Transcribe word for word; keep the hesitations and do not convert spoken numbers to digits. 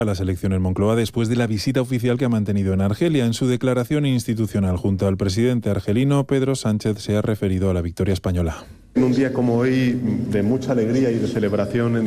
a la selección en Moncloa después de la visita oficial que ha mantenido en Argelia. En su declaración institucional junto al presidente argelino, Pedro Sánchez se ha referido a la victoria española. En un día como hoy, de mucha alegría y de celebración en